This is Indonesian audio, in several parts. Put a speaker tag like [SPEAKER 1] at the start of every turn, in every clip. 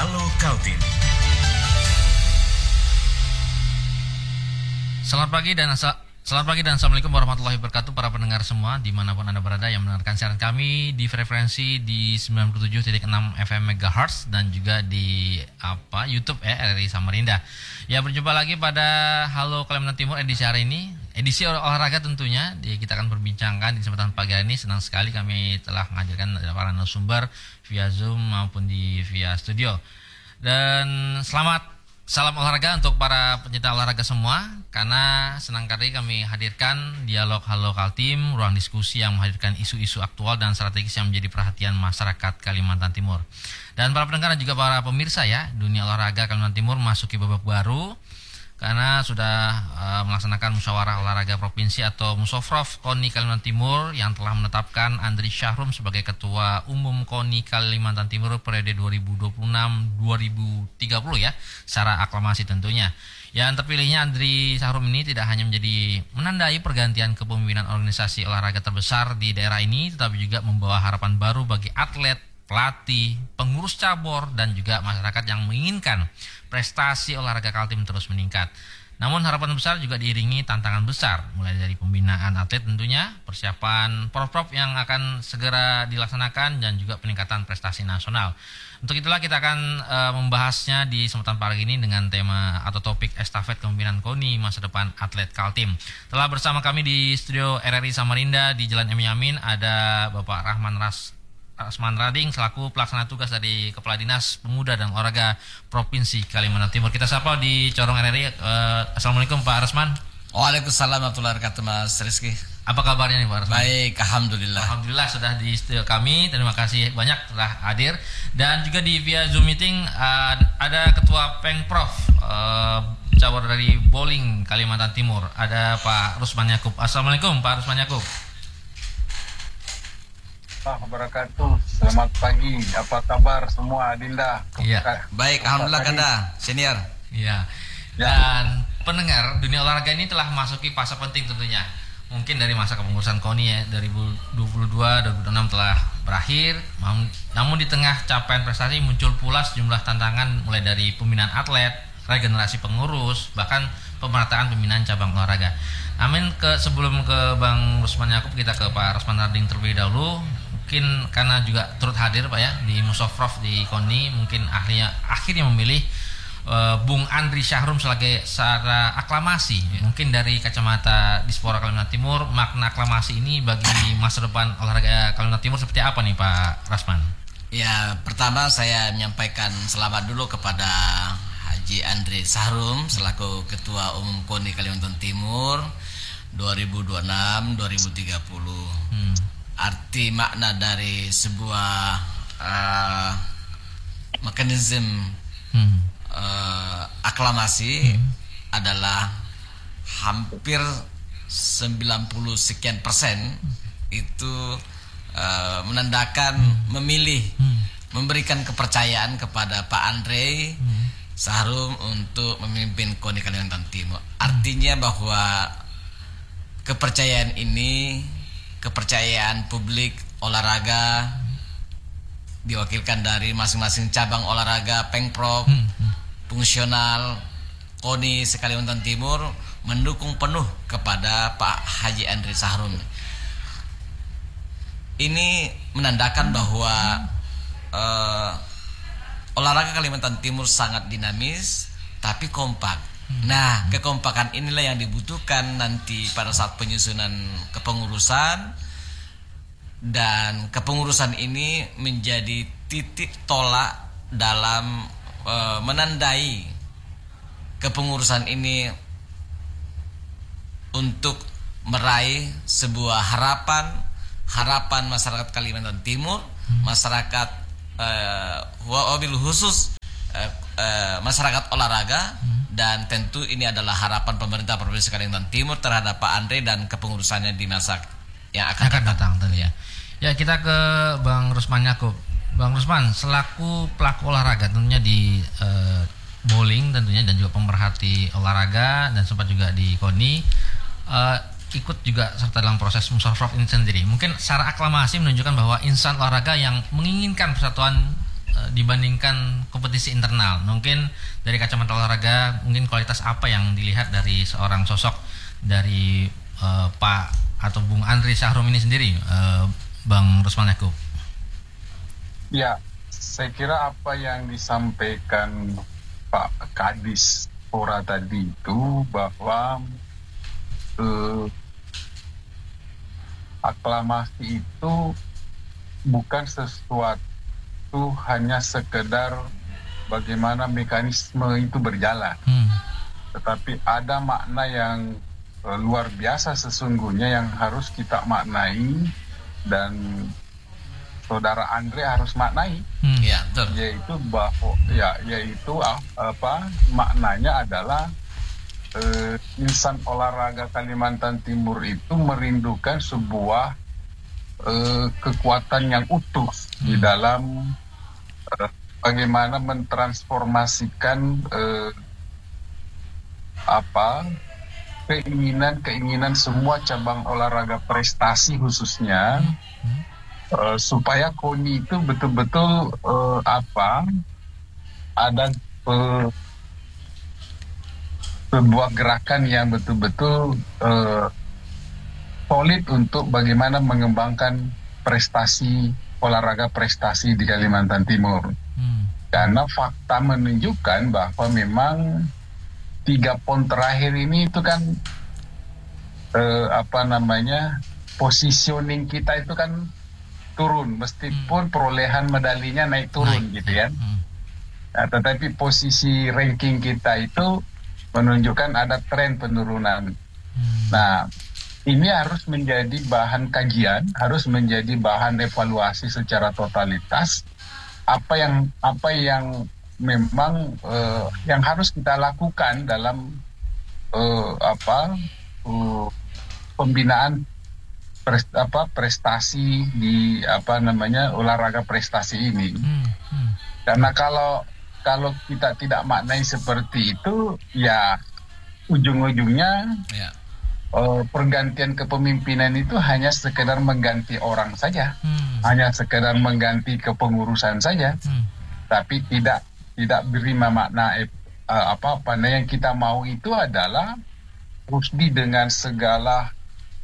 [SPEAKER 1] Halo Kaltim.
[SPEAKER 2] Selamat pagi dan Assalamualaikum warahmatullahi wabarakatuh para pendengar semua dimanapun Anda berada yang mendengarkan siaran kami di frekuensi di 97.6 FM MHz dan juga di YouTube RRI Samarinda. Ya, berjumpa lagi pada Halo Kalimantan Timur edisi hari ini, edisi olahraga tentunya. Kita akan berbincangkan di kesempatan pagi hari ini. Senang sekali kami telah menghadirkan para narasumber via Zoom maupun via studio. Dan salam olahraga untuk para pencinta olahraga semua, karena senang kali kami hadirkan dialog Halo Kaltim, ruang diskusi yang menghadirkan isu-isu aktual dan strategis yang menjadi perhatian masyarakat Kalimantan Timur. Dan para pendengar dan juga para pemirsa ya, dunia olahraga Kalimantan Timur memasuki babak baru karena sudah melaksanakan musyawarah olahraga provinsi atau Musofrof KONI Kalimantan Timur yang telah menetapkan Andri Syahrum sebagai Ketua Umum KONI Kalimantan Timur periode 2026-2030 ya, secara aklamasi tentunya. Yang terpilihnya Andri Syahrum ini tidak hanya menandai pergantian kepemimpinan organisasi olahraga terbesar di daerah ini, tetapi juga membawa harapan baru bagi atlet, pelatih, pengurus cabur, dan juga masyarakat yang menginginkan prestasi olahraga Kaltim terus meningkat. Namun harapan besar juga diiringi tantangan besar, mulai dari pembinaan atlet tentunya, persiapan Porprov yang akan segera dilaksanakan, dan juga peningkatan prestasi nasional. Untuk itulah kita akan membahasnya di kesempatan pagi ini dengan tema atau topik estafet kepemimpinan KONI masa depan atlet Kaltim. Telah bersama kami di studio RRI Samarinda di Jalan M. Yamin ada Bapak Rasman Rading selaku pelaksana tugas dari Kepala Dinas Pemuda dan Olahraga Provinsi Kalimantan Timur. Kita sapa di Corong RRI. Assalamualaikum Pak Rasman.
[SPEAKER 3] Waalaikumsalam warahmatullahi wabarakatuh Mas Rizky.
[SPEAKER 2] Apa kabarnya nih Pak Rasman?
[SPEAKER 3] Baik, Alhamdulillah.
[SPEAKER 2] Alhamdulillah sudah di studio kami. Terima kasih banyak telah hadir. Dan juga di via Zoom meeting ada Ketua Pengprov cabur dari Bowling Kalimantan Timur, ada Pak Rusman Yakub. Assalamualaikum Pak Rusman Yakub.
[SPEAKER 4] Wabarakatuh. Selamat pagi. Apa kabar semua Adinda?
[SPEAKER 2] Iya.
[SPEAKER 3] Baik, alhamdulillah Kanda, senior.
[SPEAKER 2] Iya. Dan pendengar, dunia olahraga ini telah memasuki fase penting tentunya. Mungkin dari masa kepengurusan KONI ya, 2022-2026 telah berakhir. Namun di tengah capaian prestasi muncul pula sejumlah tantangan, mulai dari pembinaan atlet, regenerasi pengurus, bahkan pemerataan pembinaan cabang olahraga. Namun sebelum ke Bang Rusman Yakub, kita ke Pak Rasman Rading terlebih dahulu. Mungkin karena juga turut hadir Pak ya di Musofrof di KONI, mungkin akhirnya memilih Bung Andri Syahrum secara aklamasi. Mungkin dari kacamata Dispora Kalimantan Timur, makna aklamasi ini bagi masa depan olahraga Kalimantan Timur seperti apa nih Pak Rasman?
[SPEAKER 3] Ya, pertama saya menyampaikan selamat dulu kepada Haji Andri Syahrum selaku Ketua Umum KONI Kalimantan Timur 2026-2030. Arti makna dari sebuah mekanisme aklamasi adalah hampir 90 sekian persen itu menandakan memilih, memberikan kepercayaan kepada Pak Andri Syahrum untuk memimpin KONI Kalimantan Timur. Artinya bahwa kepercayaan ini, kepercayaan publik olahraga diwakilkan dari masing-masing cabang olahraga, Pengprov, fungsional KONI se-Kalimantan Timur mendukung penuh kepada Pak Haji Andri Syahrum. Ini menandakan bahwa olahraga Kalimantan Timur sangat dinamis tapi kompak. Nah, kekompakan inilah yang dibutuhkan nanti pada saat penyusunan kepengurusan, dan kepengurusan ini menjadi titik tolak dalam menandai kepengurusan ini untuk meraih sebuah harapan masyarakat Kalimantan Timur, masyarakat wabil khusus masyarakat olahraga, dan tentu ini adalah harapan pemerintah Provinsi Kalimantan Timur terhadap Pak Andre dan kepengurusannya di masa yang akan datang tadi ya.
[SPEAKER 2] Ya, kita ke Bang Rusman Yakub. Bang Rusman, selaku pelaku olahraga tentunya di bowling tentunya, dan juga pemerhati olahraga, dan sempat juga di KONI, ikut juga serta dalam proses Musofrof ini sendiri. Mungkin secara aklamasi menunjukkan bahwa insan olahraga yang menginginkan persatuan dibandingkan kompetisi internal. Mungkin dari kacamata olahraga, mungkin kualitas apa yang dilihat dari seorang sosok dari Pak atau Bung Andri Syahrum ini sendiri, Bang Rusman Yakub?
[SPEAKER 4] Ya, saya kira apa yang disampaikan Pak Kadis Pora tadi itu bahwa aklamasi itu bukan sesuatu hanya sekedar bagaimana mekanisme itu berjalan, tetapi ada makna yang luar biasa sesungguhnya yang harus kita maknai dan Saudara Andre harus maknai,
[SPEAKER 3] Ya, betul.
[SPEAKER 4] yaitu bahwa maknanya adalah insan olahraga Kalimantan Timur itu merindukan sebuah kekuatan yang utuh di dalam bagaimana mentransformasikan keinginan semua cabang olahraga prestasi khususnya supaya KONI itu betul-betul ada sebuah gerakan yang betul-betul solid untuk bagaimana mengembangkan prestasi olahraga prestasi di Kalimantan Timur. Karena fakta menunjukkan bahwa memang 3 PON terakhir ini itu kan positioning kita itu kan turun, meskipun perolehan medalinya naik turun gitu ya. Nah, tetapi posisi ranking kita itu menunjukkan ada tren penurunan. Nah, ini harus menjadi bahan kajian, harus menjadi bahan evaluasi secara totalitas. Apa yang memang yang harus kita lakukan dalam pembinaan prestasi di olahraga prestasi ini. Karena kalau kita tidak maknai seperti itu, ya ujung-ujungnya pergantian kepemimpinan itu hanya sekedar mengganti orang saja, hanya sekedar mengganti kepengurusan saja, tapi tidak beri makna yang kita mau itu adalah Rusdi dengan segala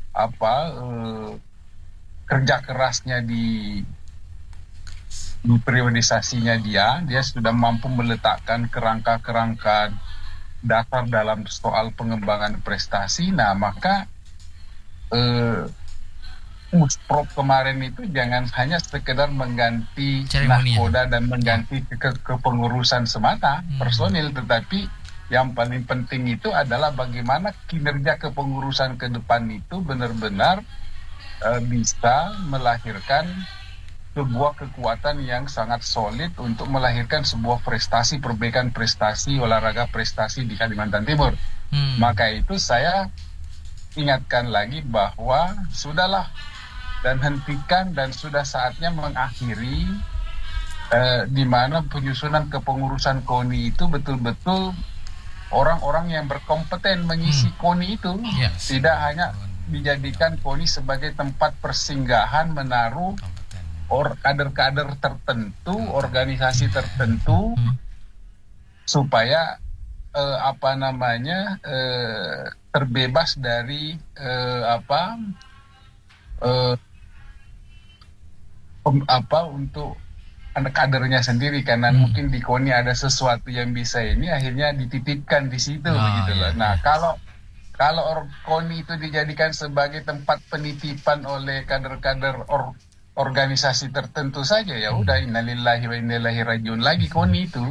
[SPEAKER 4] kerja kerasnya di periodisasinya dia sudah mampu meletakkan kerangka-kerangka dasar dalam soal pengembangan prestasi. Nah, maka Musprop kemarin itu jangan hanya sekedar mengganti nahkoda dan mengganti kepengurusan semata personil, tetapi yang paling penting itu adalah bagaimana kinerja kepengurusan ke depan itu benar-benar bisa melahirkan sebuah kekuatan yang sangat solid untuk melahirkan sebuah perbaikan prestasi olahraga prestasi di Kalimantan Timur. Maka itu saya ingatkan lagi bahwa sudahlah dan hentikan dan sudah saatnya mengakhiri di mana penyusunan kepengurusan KONI itu betul-betul orang-orang yang berkompeten mengisi KONI itu, tidak hanya dijadikan KONI sebagai tempat persinggahan menaruh kader-kader tertentu, organisasi tertentu, supaya terbebas dari untuk anak kadernya sendiri, karena mungkin di KONI ada sesuatu yang bisa ini akhirnya dititipkan di situ begitu loh. Nah, kalau KONI itu dijadikan sebagai tempat penitipan oleh kader-kader organisasi tertentu saja, ya udah innalillahi wa inna ilaihi rajiun lagi KONI itu.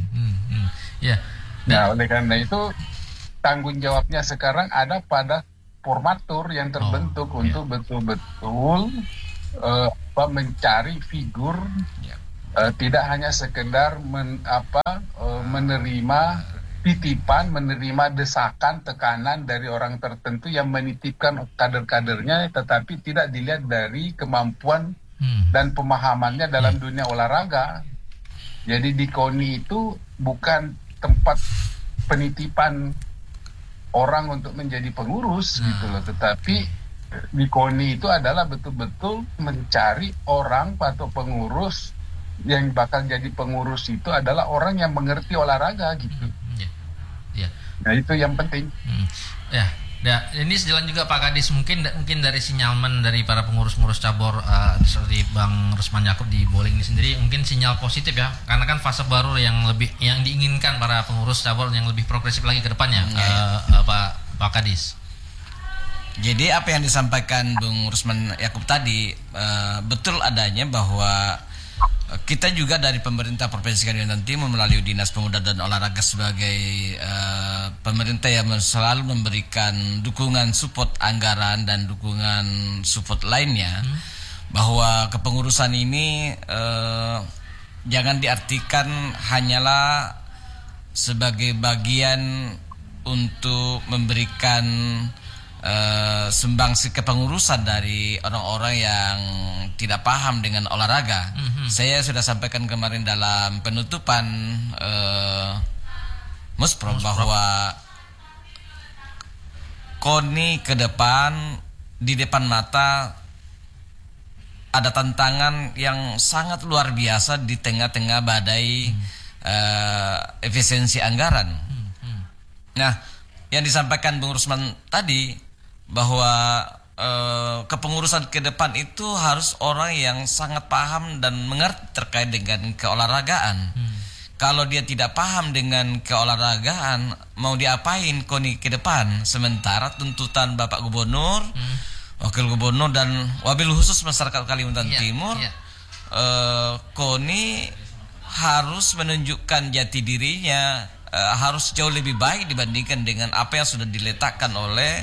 [SPEAKER 4] Nah, oleh karena itu tanggung jawabnya sekarang ada pada formatur yang terbentuk untuk betul-betul mencari figur, tidak hanya sekedar menerima titipan, menerima desakan, tekanan dari orang tertentu yang menitipkan kader-kadernya, tetapi tidak dilihat dari kemampuan dan pemahamannya dalam dunia olahraga. Jadi di KONI itu bukan tempat penitipan orang untuk menjadi pengurus gitu loh, tetapi di KONI itu adalah betul-betul mencari orang atau pengurus yang bakal jadi pengurus itu adalah orang yang mengerti olahraga gitu. Nah itu yang penting.
[SPEAKER 2] Ya, ini sejalan juga Pak Kadis, mungkin dari sinyalmen dari para pengurus-pengurus cabur seperti Bang Rusman Yakub di bowling ini sendiri, mungkin sinyal positif ya, karena kan fase baru yang diinginkan para pengurus cabur yang lebih progresif lagi ke depannya, Pak Kadis.
[SPEAKER 3] Jadi apa yang disampaikan Bung Rusman Yakub tadi betul adanya bahwa kita juga dari pemerintah Provinsi Kalimantan Timur melalui Dinas Pemuda dan Olahraga sebagai pemerintah yang selalu memberikan dukungan support anggaran dan dukungan support lainnya, bahwa kepengurusan ini jangan diartikan hanyalah sebagai bagian untuk memberikan sumbangsi kepengurusan dari orang-orang yang tidak paham dengan olahraga. Saya sudah sampaikan kemarin dalam penutupan Muspro bahwa KONI ke depan, di depan mata ada tantangan yang sangat luar biasa di tengah-tengah badai efisiensi anggaran. Nah, yang disampaikan Bung Rusman tadi bahwa kepengurusan ke depan itu harus orang yang sangat paham dan mengerti terkait dengan keolahragaan. Kalau dia tidak paham dengan keolahragaan, mau diapain KONI ke depan? Sementara tuntutan Bapak Gubernur, Wakil Gubernur dan Wabil Khusus Masyarakat Kalimantan Timur, KONI harus menunjukkan jati dirinya, harus jauh lebih baik dibandingkan dengan apa yang sudah diletakkan oleh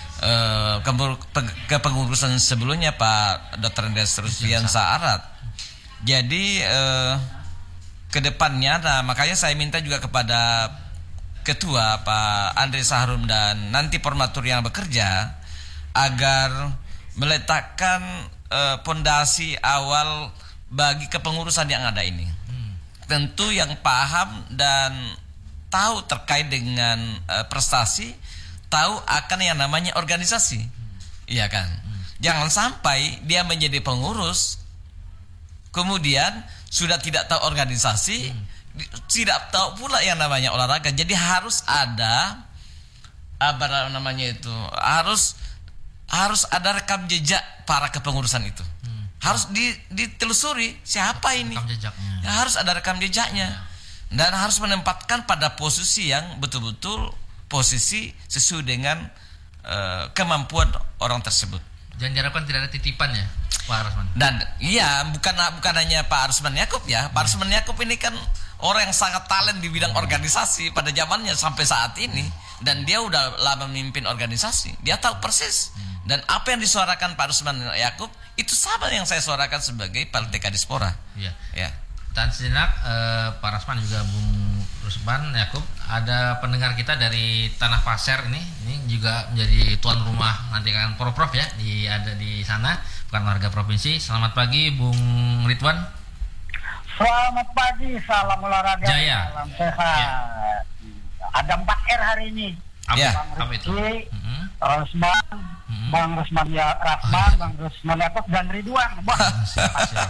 [SPEAKER 3] kepengurusan sebelumnya Pak Dr. Andes Rusdian Saarat. Jadi kedepannya, nah makanya saya minta juga kepada Ketua Pak Andre Saharum dan nanti formatur yang bekerja agar meletakkan pondasi awal bagi kepengurusan yang ada ini. Tentu yang paham dan tahu terkait dengan prestasi, tahu akan yang namanya organisasi, iya kan? Jangan sampai dia menjadi pengurus, kemudian sudah tidak tahu organisasi, tidak tahu pula yang namanya olahraga. Jadi harus ada apa namanya itu, harus ada rekam jejak para kepengurusan itu. Harus ditelusuri siapa ini. Ya, harus ada rekam jejaknya. Dan harus menempatkan pada posisi yang betul-betul posisi sesuai dengan kemampuan orang tersebut.
[SPEAKER 2] Jangan diharapkan tidak ada titipan ya, Pak Rusman.
[SPEAKER 3] Dan iya, bukan hanya Pak Rusman Yakub ya. Pak Rusman Yakub ini kan orang yang sangat talent di bidang organisasi pada zamannya sampai saat ini, dan dia udah lama memimpin organisasi. Dia tahu persis. Dan apa yang disuarakan Pak Rusman Yakub itu sama yang saya suarakan sebagai Partai Kadispora.
[SPEAKER 2] Iya.
[SPEAKER 3] Ya.
[SPEAKER 2] Dan sejenak Pak Rusman juga Bung Rusman Yakub, ada pendengar kita dari Tanah Pasir ini juga menjadi tuan rumah nanti kan Prof ya, ada di sana, bukan warga provinsi. Selamat pagi Bung Ridwan.
[SPEAKER 1] Selamat pagi, salam olahraga,
[SPEAKER 2] Jaya.
[SPEAKER 1] salam sehat. Ya. Ada 4R hari ini. Bang Rizky, Rusman, Bang Rusman Rahman, Bang Rusman Yakub dan Ridwan.
[SPEAKER 2] Siap.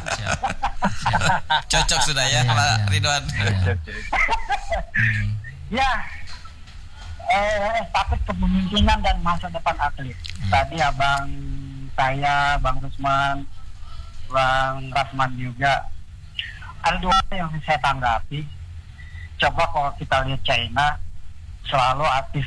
[SPEAKER 3] Cocok sudah ya Pak Ridwan.
[SPEAKER 1] Ya, estafet kepemimpinan dan masa depan atlet. Tadi abang saya, Bang Rusman, Bang Rahman juga. Ada dua yang saya tanggapi. Coba kalau kita lihat China, selalu atlet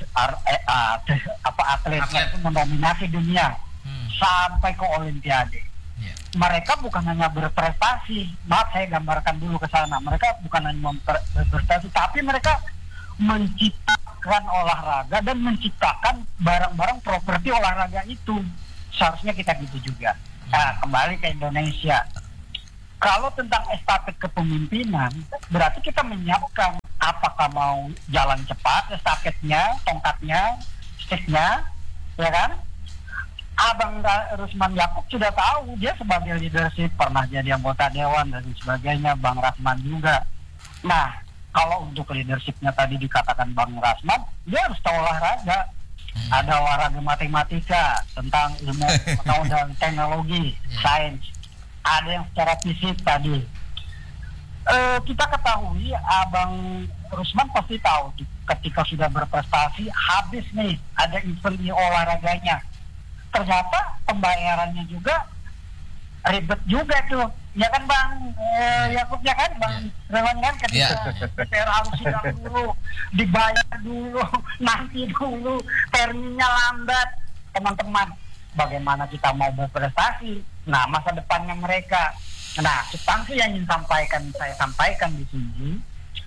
[SPEAKER 1] itu mendominasi dunia sampai ke Olimpiade. Mereka bukan hanya berprestasi, maaf saya gambarkan dulu ke sana. Mereka bukan hanya berprestasi, tapi mereka menciptakan olahraga dan menciptakan barang-barang properti olahraga itu. Seharusnya kita gitu juga. Nah, kembali ke Indonesia. Kalau tentang estafet kepemimpinan, berarti kita menyiapkan apakah mau jalan cepat, estafetnya, tongkatnya, sticknya, ya kan? Abang Rusman Yakub sudah tahu, dia sebagai leadership, pernah jadi anggota dewan dan sebagainya, Bang Rasman juga. Nah, kalau untuk leadershipnya tadi dikatakan Bang Rasman, dia harus tahu olahraga. Ada olahraga matematika, tentang ilmu pengetahuan dan teknologi, sains. Ada yang secara fisik tadi. Kita ketahui Abang Rusman pasti tahu ketika sudah berprestasi habis nih ada event di olahraganya, ternyata pembayarannya juga ribet juga tuh, ya kan Bang Yakub, ya kan Bang Rewan kan, ketika DPR harus sidang dulu, dibayar dulu, nanti dulu, terminnya lambat. Teman-teman, bagaimana kita mau berprestasi? Nah, masa depannya mereka. Nah, substansi yang ingin saya sampaikan di sini,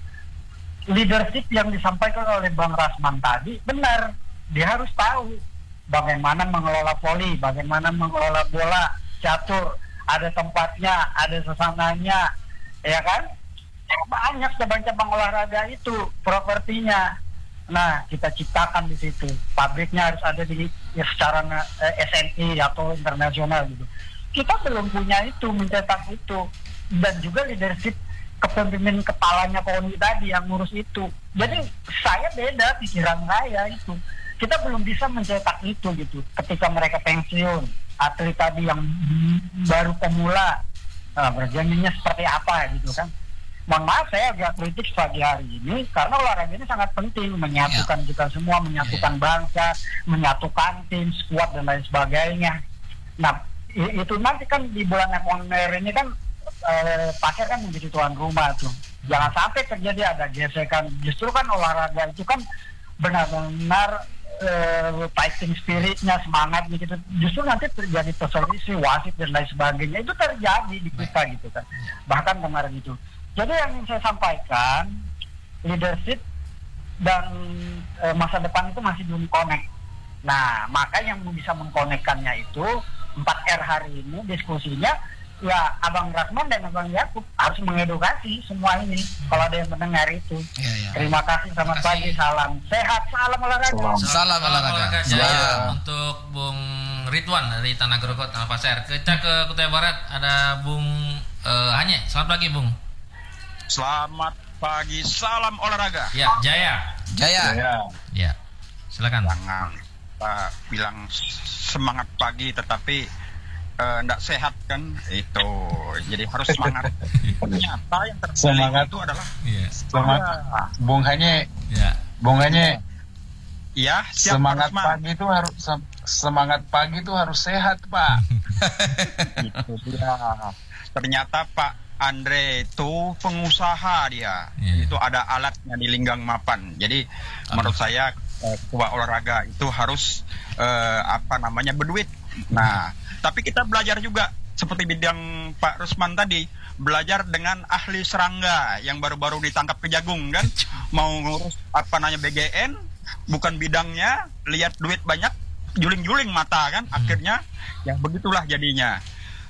[SPEAKER 1] leadership yang disampaikan oleh Bang Rasman tadi benar. Dia harus tahu bagaimana mengelola voli, bagaimana mengelola bola, catur, ada tempatnya, ada suasananya, ya kan? Banyak cabang-cabang olahraga itu propertinya. Nah, kita ciptakan di situ. Pabriknya harus ada di secara SNI atau internasional gitu. Kita belum punya itu, mencetak itu, dan juga leadership kepemimpinan kepalanya Koni tadi yang ngurus itu. Jadi saya beda pikiran saya itu. Kita belum bisa mencetak itu gitu. Ketika mereka pensiun, atlet tadi yang baru pemula, berjanjinya seperti apa gitu kan. Mohon maaf, saya agak kritik pagi hari ini karena olahraga ini sangat penting, menyatukan kita semua, menyatukan bangsa, menyatukan tim, squad dan lain sebagainya. Nah, itu nanti kan di bulan November ini kan Pasir kan menjadi tuan rumah tuh. Jangan sampai terjadi ada gesekan. Justru kan olahraga itu kan benar-benar fighting spiritnya, semangatnya gitu. Justru nanti terjadi perselisih, wasit dan lain sebagainya. Itu terjadi di kita gitu kan. Bahkan kemarin itu. Jadi yang ingin saya sampaikan, leadership dan masa depan itu masih belum connect. Nah, maka yang bisa mengkonekkannya itu 4R hari ini diskusinya, ya Abang Rasman dan Abang Yakub harus mengedukasi semua ini kalau ada yang mendengar itu. Terima kasih, selamat pagi, salam sehat, salam olahraga.
[SPEAKER 3] Salam olahraga.
[SPEAKER 2] Jaya untuk Bung Ridwan dari Tanah Grogol, Tanah Pasir. Kita ke Kutai Barat, ada Bung Hanye. Selamat pagi, Bung.
[SPEAKER 5] Selamat pagi, salam olahraga.
[SPEAKER 2] Ya, Jaya. Ya, silakan.
[SPEAKER 5] Jangan bilang semangat pagi tetapi tidak sehat kan, itu jadi harus semangat. Ternyata yang tersemangat itu adalah
[SPEAKER 4] semangat. Bung Hanye,
[SPEAKER 5] ya,
[SPEAKER 4] semangat pagi itu harus sehat, Pak.
[SPEAKER 5] Itu dia. Ternyata Pak Andre itu pengusaha dia. Itu ada alatnya di Linggang Mapan. Jadi menurut saya ketua olahraga itu harus berduit. Nah, tapi kita belajar juga seperti bidang Pak Rusman tadi, belajar dengan ahli serangga yang baru-baru ditangkap Kejagung kan, mau ngurus BGN, bukan bidangnya, lihat duit banyak, juling-juling mata kan, akhirnya ya begitulah jadinya.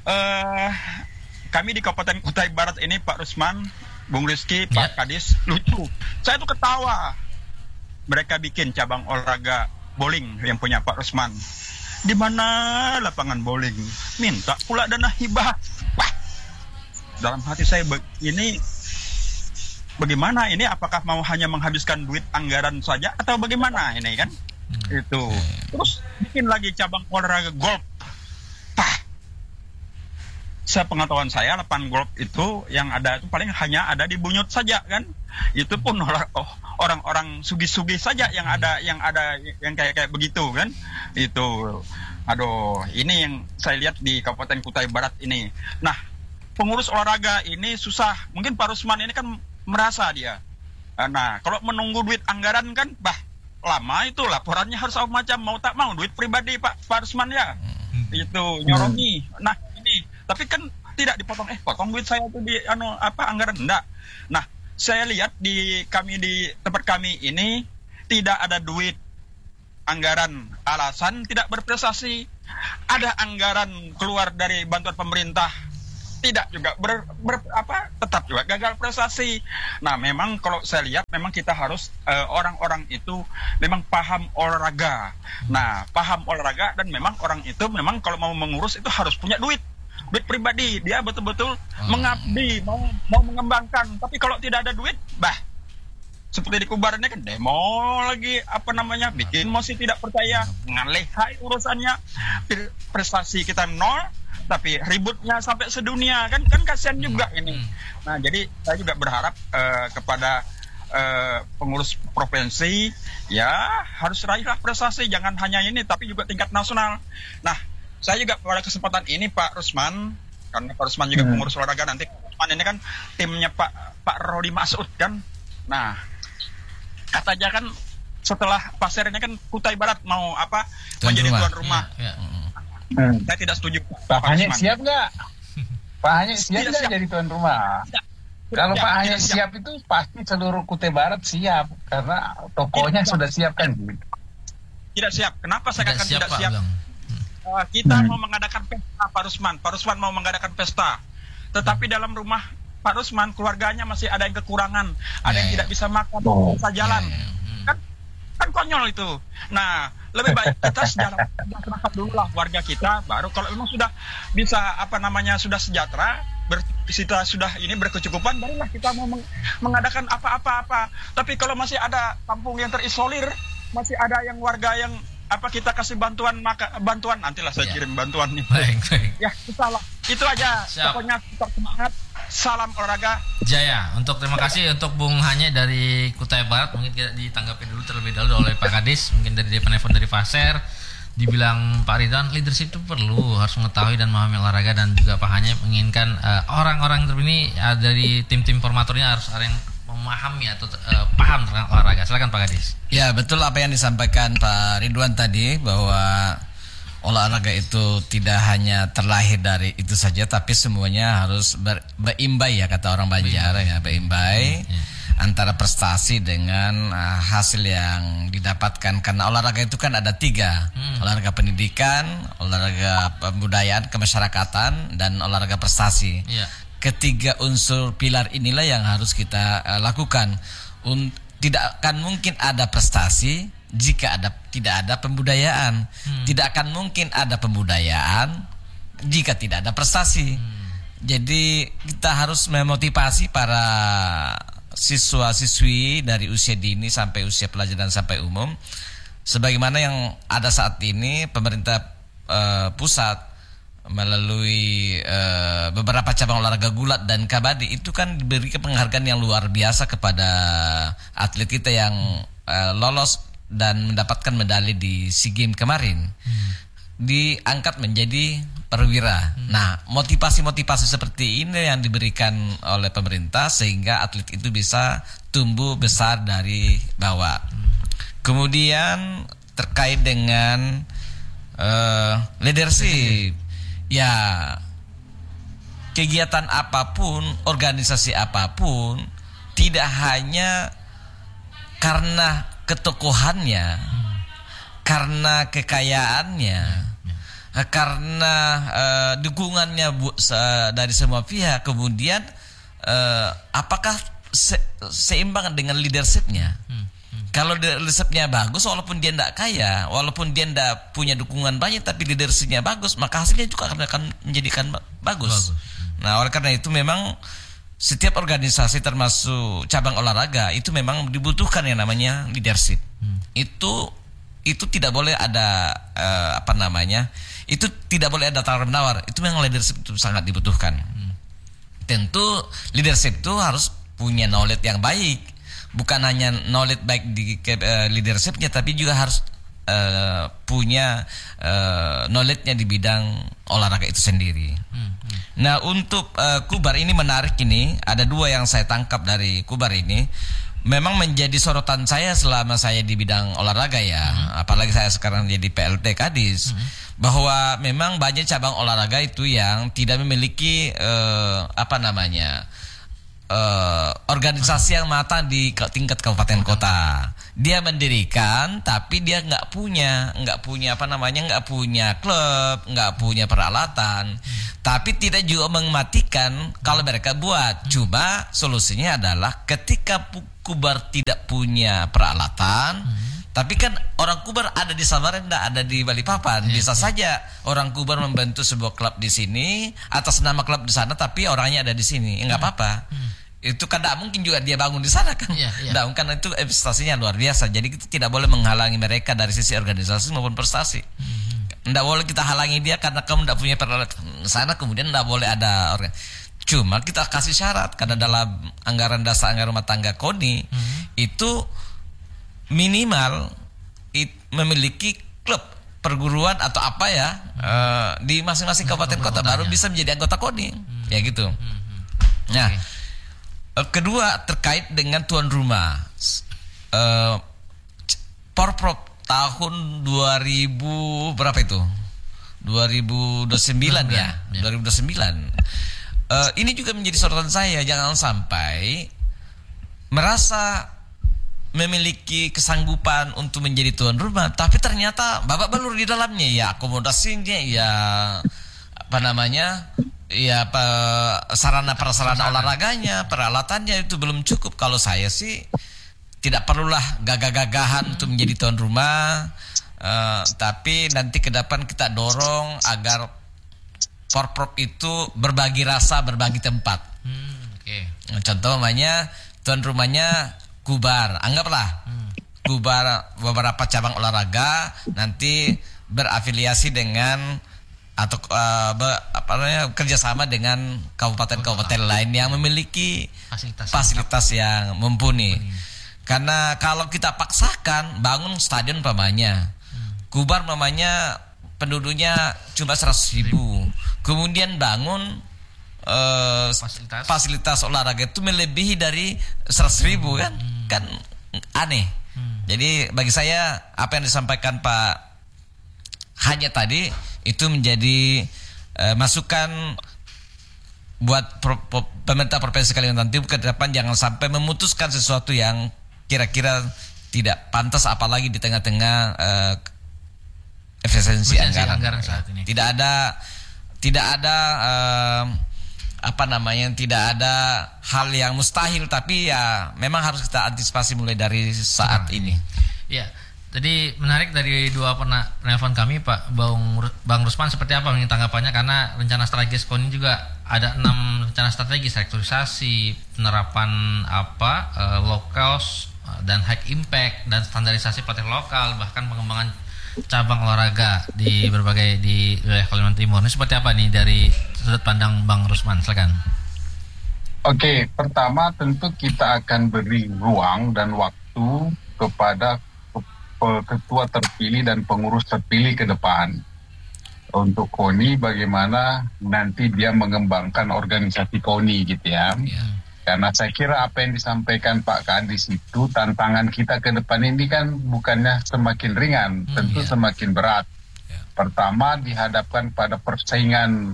[SPEAKER 5] Kami di Kabupaten Kutai Barat ini, Pak Rusman, Bung Rizky, Pak Kadis, lucu. Saya tuh ketawa. Mereka bikin cabang olahraga bowling yang punya Pak Rusman. Di mana lapangan bowling? Minta pula dana hibah. Wah, dalam hati saya ini bagaimana ini? Apakah mau hanya menghabiskan duit anggaran saja atau bagaimana ini kan? Itu. Terus bikin lagi cabang olahraga golf. Sepengetahuan saya lapangan golf itu yang ada itu paling hanya ada di Bunyut saja kan. Itu pun orang-orang sugih-sugih saja yang ada yang kayak begitu kan. Itu aduh, ini yang saya lihat di Kabupaten Kutai Barat ini. Nah, pengurus olahraga ini susah. Mungkin Pak Rusman ini kan merasa dia. Nah, kalau menunggu duit anggaran kan lama itu laporannya harus macam mau tak mau duit pribadi Pak Rusman ya. Itu nyorongi. Nah, ini tapi kan tidak dipotong potong duit saya itu di anggaran enggak. Nah, saya lihat di tempat kami ini tidak ada duit anggaran, alasan tidak berprestasi. Ada anggaran keluar dari bantuan pemerintah, tidak juga tetap juga gagal prestasi. Nah, memang kalau saya lihat memang kita harus orang-orang itu memang paham olahraga. Nah, paham olahraga dan memang orang itu memang kalau mau mengurus itu harus punya duit pribadi, dia betul-betul mengabdi, mau mengembangkan. Tapi kalau tidak ada duit, seperti di Kubarannya kan demo lagi bikin mosi tidak percaya, ngalehai urusannya, prestasi kita nol, tapi ributnya sampai sedunia kan kasihan juga ini. Nah, jadi saya juga berharap kepada pengurus provinsi ya harus raihlah prestasi, jangan hanya ini tapi juga tingkat nasional. Nah, saya juga pada kesempatan ini Pak Rusman, karena Pak Rusman juga pengurus olahraga, nanti Pak Rusman ini kan timnya Pak Rodi Masud kan. Nah, katanya kan setelah Pasir ini kan Kutai Barat mau menjadi tuan rumah. Saya tidak setuju.
[SPEAKER 4] Pak Hanyek siap nggak? Pak Hanyek siap nggak jadi tuan rumah? Kalau Pak Hanyek siap itu pasti seluruh Kutai Barat siap, karena tokonya sudah siap kan?
[SPEAKER 5] Tidak siap. Kenapa saya katakan tidak siap? Kita mau mengadakan pesta Pak Rusman. Pak Rusman mau mengadakan pesta, tetapi dalam rumah Pak Rusman keluarganya masih ada yang kekurangan, ada yang tidak bisa makan, bisa jalan. Kan konyol itu. Nah, lebih baik kita sejahterakan dulu lah warga kita, baru kalau memang sudah bisa sudah sejahtera, kita sudah ini berkecukupan, barulah kita mau mengadakan apa-apa. Tapi kalau masih ada kampung yang terisolir, masih ada yang warga yang kita kasih bantuan nantilah saya kirim bantuan nih.
[SPEAKER 2] Baik.
[SPEAKER 5] Ya, salah. Itu aja.
[SPEAKER 2] Siap.
[SPEAKER 5] Pokoknya tetap semangat. Salam olahraga
[SPEAKER 2] Jaya. Terima kasih untuk Bung Hanyek dari Kutai Barat. Mungkin kita ditanggapi dulu terlebih dahulu oleh Pak Kadis. Mungkin dari penelpon dari Pasir dibilang Pak Ridwan, leadership itu perlu, harus mengetahui dan memahami olahraga, dan juga Pak Hanyek menginginkan orang-orang terpilih dari tim-tim formatornya harus ada yang memahami atau paham tentang olahraga. Silakan Pak Kadis.
[SPEAKER 3] Ya, betul apa yang disampaikan Pak Ridwan tadi, bahwa olahraga itu tidak hanya terlahir dari itu saja, tapi semuanya harus berimbai, ya kata orang Banjar, ya berimbai antara prestasi dengan hasil yang didapatkan. Karena olahraga itu kan ada 3, olahraga pendidikan, olahraga pembudayaan kemasyarakatan, dan olahraga prestasi. Ketiga unsur pilar inilah yang harus kita lakukan. Tidak akan mungkin ada prestasi jika tidak ada pembudayaan. Tidak akan mungkin ada pembudayaan jika tidak ada prestasi. Jadi kita harus memotivasi para siswa-siswi dari usia dini sampai usia pelajar dan sampai umum. Sebagaimana yang ada saat ini, pemerintah pusat melalui beberapa cabang olahraga gulat dan kabadi itu kan diberi penghargaan yang luar biasa kepada atlet kita yang lolos dan mendapatkan medali di SEA Games kemarin. Diangkat menjadi perwira. Nah, motivasi-motivasi seperti ini yang diberikan oleh pemerintah sehingga atlet itu bisa tumbuh besar dari bawah. Kemudian terkait dengan leadership, ya kegiatan apapun, organisasi apapun, tidak hanya karena ketokohannya, karena kekayaannya, karena dukungannya dari semua pihak, kemudian apakah seimbang dengan leadershipnya? Kalau leadershipnya bagus, walaupun dia tidak kaya, walaupun dia tidak punya dukungan banyak, tapi leadershipnya bagus, maka hasilnya juga akan menjadikan bagus. Nah, oleh karena itu memang setiap organisasi termasuk cabang olahraga itu memang dibutuhkan yang namanya leadership. Itu tidak boleh ada itu tidak boleh ada tawar menawar. Itu memang leadership itu sangat dibutuhkan. Tentu leadership itu harus punya knowledge yang baik. Bukan hanya knowledge baik di leadershipnya, tapi juga harus punya knowledge-nya di bidang olahraga itu sendiri. Nah, untuk Kubar ini menarik ini, ada 2 yang saya tangkap dari Kubar ini. Memang menjadi sorotan saya selama saya di bidang olahraga ya, apalagi saya sekarang jadi PLT Kadis, bahwa memang banyak cabang olahraga itu yang tidak memiliki organisasi yang matang di tingkat kabupaten kota. Dia mendirikan, tapi dia nggak punya klub, nggak punya peralatan. Tapi tidak juga mematikan kalau mereka buat. Cuma solusinya adalah ketika Kubar tidak punya peralatan, tapi kan orang Kubar ada di Samarinda, ada di Balikpapan, bisa saja orang Kubar membentuk sebuah klub di sini atas nama klub di sana, tapi orangnya ada di sini, nggak apa-apa. Itu kan tidak mungkin juga dia bangun di sana kan, karena itu investasinya luar biasa. Jadi kita tidak boleh menghalangi mereka dari sisi organisasi maupun prestasi. Tidak boleh kita halangi dia karena kamu tidak punya peralatan sana, kemudian tidak boleh ada orang. Cuma kita kasih syarat karena dalam anggaran dasar anggaran rumah tangga KONI itu minimal memiliki klub perguruan atau apa ya di masing-masing kabupaten kota baru bisa menjadi anggota KONI ya gitu. Nah, kedua terkait dengan tuan rumah. Porprov tahun 2000 berapa itu? 2029 ya. 2029. Ini juga menjadi sorotan saya, jangan sampai merasa memiliki kesanggupan untuk menjadi tuan rumah tapi ternyata babak belur di dalamnya, ya akomodasinya, ya apa namanya, ya sarana prasarana olahraganya, peralatannya itu belum cukup. Kalau saya sih tidak perlulah gagah-gagahan untuk menjadi tuan rumah, tapi nanti ke depan kita dorong agar Porprov itu berbagi rasa, berbagi tempat. Contoh namanya tuan rumahnya Kubar, anggaplah Kubar beberapa cabang olahraga nanti berafiliasi dengan atau kerjasama dengan kabupaten-kabupaten lain yang memiliki fasilitas yang mumpuni. Karena kalau kita paksakan bangun stadion umpamanya, Kubar umpamanya penduduknya cuma 100.000, kemudian bangun fasilitas olahraga itu melebihi dari 100.000 kan aneh. Jadi bagi saya apa yang disampaikan Pak Hanya tadi itu menjadi masukan buat pemerintah Provinsi Kalimantan Timur ke depan, jangan sampai memutuskan sesuatu yang kira-kira tidak pantas, apalagi di tengah-tengah efisiensi anggaran saat ini. Tidak ada tidak ada hal yang mustahil, tapi ya memang harus kita antisipasi mulai dari saat ini.
[SPEAKER 2] Ya, jadi menarik dari dua penelpon kami, Pak Bang Rusman, seperti apa tanggapannya, karena rencana strategis KONI juga ada 6 rencana strategis, sektorisasi, penerapan low cost dan high impact, dan standarisasi pelatih lokal, bahkan pengembangan cabang olahraga di wilayah Kalimantan Timur. Ini seperti apa nih dari sudut pandang Bang Rusman? Silakan.
[SPEAKER 4] Oke, pertama tentu kita akan beri ruang dan waktu kepada ketua terpilih dan pengurus terpilih ke depan untuk KONI, bagaimana nanti dia mengembangkan organisasi KONI gitu ya. Karena saya kira apa yang disampaikan Pak Kadis itu, tantangan kita ke depan ini kan bukannya semakin ringan, tentu semakin berat. Pertama, dihadapkan pada persaingan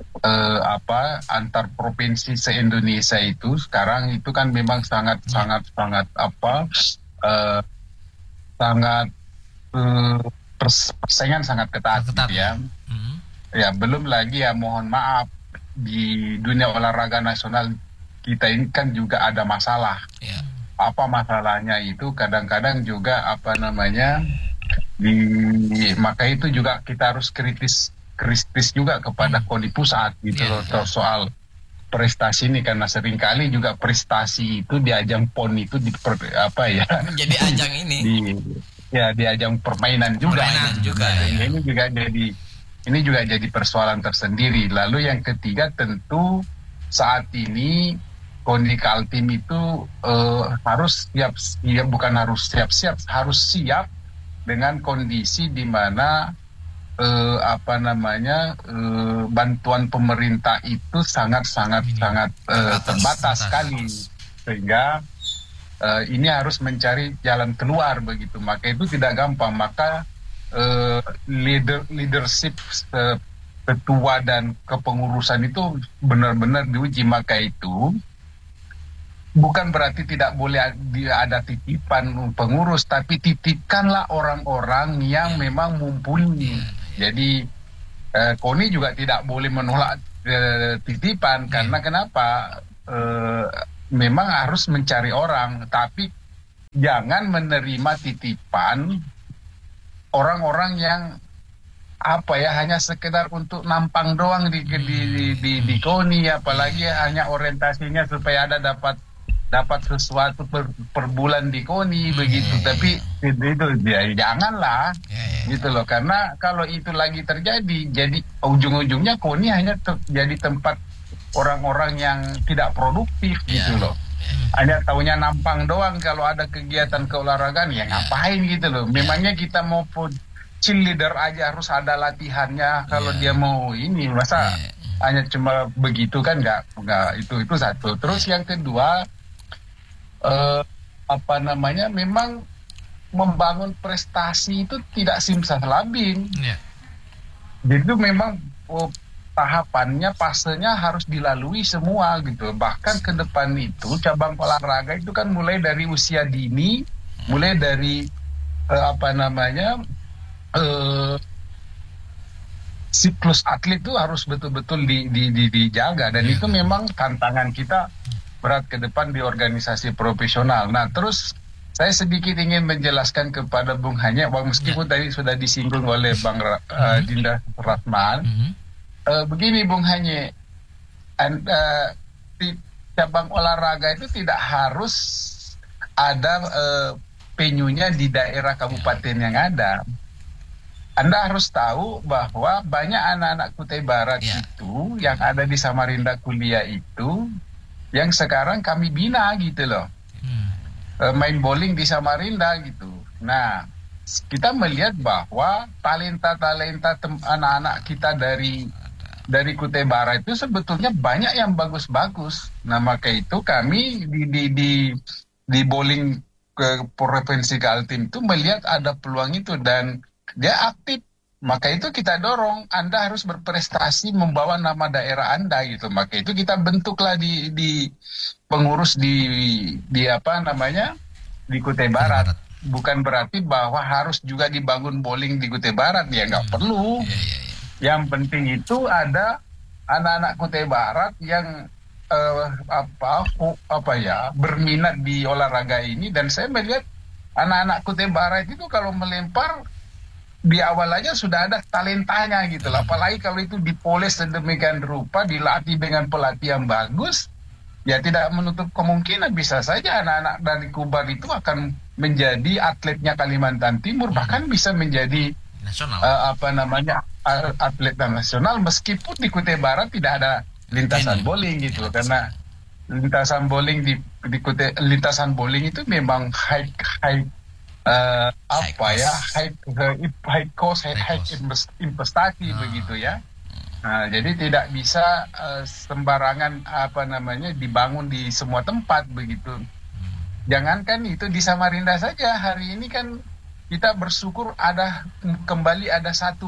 [SPEAKER 4] antar provinsi se-Indonesia itu sekarang itu kan memang sangat persaingan sangat ketat. Gitu ya. Ya, belum lagi ya, mohon maaf, di dunia olahraga nasional kita ini kan juga ada masalah. Apa masalahnya itu? Kadang-kadang juga maka itu juga kita harus kritis juga kepada KONI pusat gitu loh, soal prestasi ini, karena seringkali juga prestasi itu di ajang PON itu
[SPEAKER 3] menjadi ajang ini.
[SPEAKER 4] Di ajang permainan juga. Ini juga jadi persoalan tersendiri. Lalu yang ketiga, tentu saat ini KONI Kaltim itu harus siap dengan kondisi di mana bantuan pemerintah itu sangat terbatas sekali, sehingga ini harus mencari jalan keluar begitu. Maka itu tidak gampang. Maka leadership ketua dan kepengurusan itu benar-benar diuji. Maka itu bukan berarti tidak boleh ada titipan pengurus, tapi titipkanlah orang-orang yang memang mumpuni. Jadi KONI juga tidak boleh menolak titipan, karena kenapa? Memang harus mencari orang, tapi jangan menerima titipan orang-orang yang hanya sekedar untuk nampang doang di KONI, apalagi hanya orientasinya supaya ada dapat dapat sesuatu per bulan di KONI begitu, tapi itu ya janganlah gitu loh, karena kalau itu lagi terjadi, jadi ujung-ujungnya KONI hanya jadi tempat orang-orang yang tidak produktif gitu loh. Hanya taunya nampang doang kalau ada kegiatan keolahragaan, ya ngapain gitu loh. Memangnya kita mau cheerleader aja harus ada latihannya kalau dia mau ini, masa hanya cuma begitu kan, nggak itu satu. Terus yang kedua, memang membangun prestasi itu tidak simsalabim. Jadi itu memang tahapannya, fasenya harus dilalui semua gitu. Bahkan ke depan itu cabang olahraga itu kan mulai dari usia dini, mulai dari siklus atlet itu harus betul-betul dijaga, dan itu memang tantangan kita berat ke depan di organisasi profesional. Nah, terus saya sedikit ingin menjelaskan kepada Bung Hanye, meskipun tadi sudah disinggung oleh Bang Dinda Ratman. Begini Bung Hanye, di cabang olahraga itu tidak harus ada venue-nya di daerah kabupaten yang ada. Anda harus tahu bahwa banyak anak-anak Kutai Barat itu yang ada di Samarinda Kuliah itu yang sekarang kami bina gitu loh. Main bowling di Samarinda gitu. Nah, kita melihat bahwa talenta-talenta anak-anak kita dari Kutai Barat itu sebetulnya banyak yang bagus-bagus. Nah, maka itu kami di bowling ke Provinsi Kaltim itu melihat ada peluang itu dan dia aktif. Maka itu kita dorong, Anda harus berprestasi membawa nama daerah Anda gitu. Maka itu kita bentuklah di pengurus di Kutai Barat. Bukan berarti bahwa harus juga dibangun bowling di Kutai Barat, ya nggak perlu. Yang penting itu ada anak-anak Kutai Barat yang berminat di olahraga ini, dan saya melihat anak-anak Kutai Barat itu kalau melempar di awal aja sudah ada talentanya gitu lah. Apalagi kalau itu dipoles sedemikian rupa, dilatih dengan pelatih yang bagus, ya tidak menutup kemungkinan bisa saja anak-anak dari Kubar itu akan menjadi atletnya Kalimantan Timur, bahkan bisa menjadi
[SPEAKER 2] nasional.
[SPEAKER 4] Atlet nasional, meskipun di Kutai Barat tidak ada lintasan bowling gitu, karena lintasan bowling lintasan bowling itu memang high cost investasi begitu ya. Nah, jadi tidak bisa sembarangan dibangun di semua tempat begitu. Jangankan itu di Samarinda saja, hari ini kan kita bersyukur kembali ada satu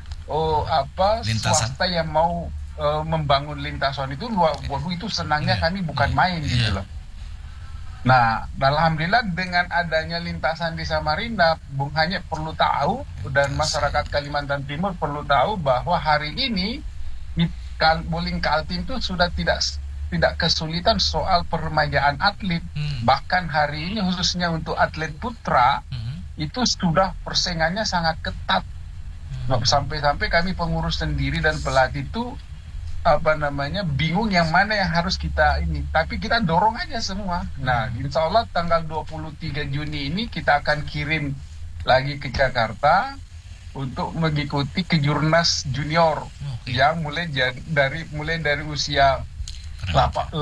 [SPEAKER 4] swasta yang mau membangun lintasan itu. Waduh, itu senangnya kami bukan main gitu loh. Nah, alhamdulillah dengan adanya lintasan di Samarinda, Bung Hanye perlu tahu dan masyarakat Kalimantan Timur perlu tahu bahwa hari ini bowling Kaltim itu sudah tidak kesulitan soal peremajaan atlet. Bahkan hari ini khususnya untuk atlet putra itu sudah persaingannya sangat ketat. Sampai-sampai kami pengurus sendiri dan pelatih itu bingung yang mana yang harus kita ini, tapi kita dorong aja semua. Nah, insya Allah tanggal 23 Juni ini kita akan kirim lagi ke Jakarta untuk mengikuti kejurnas junior yang mulai dari usia 15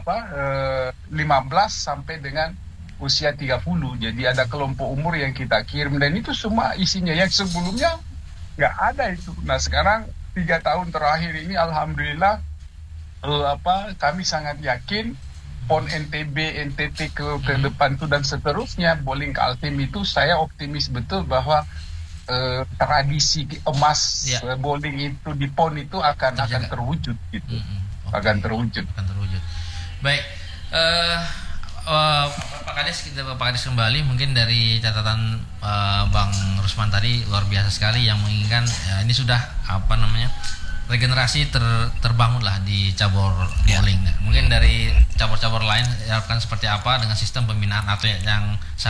[SPEAKER 4] sampai dengan usia 30. Jadi ada kelompok umur yang kita kirim, dan itu semua isinya yang sebelumnya nggak ada itu. Nah, sekarang 3 tahun terakhir ini alhamdulillah kami sangat yakin PON NTB, NTT ke depan itu dan seterusnya, bowling Kaltim itu saya optimis betul bahwa tradisi emas bowling itu di PON itu akan terwujud gitu. Akan terwujud.
[SPEAKER 2] Baik, Pak Kades kembali, mungkin dari catatan Bang Rusman tadi luar biasa sekali yang menginginkan ini sudah regenerasi terbangun lah di cabur bowling. Mungkin dari cabur-cabur lain harapkan seperti apa dengan sistem pembinaan atau yang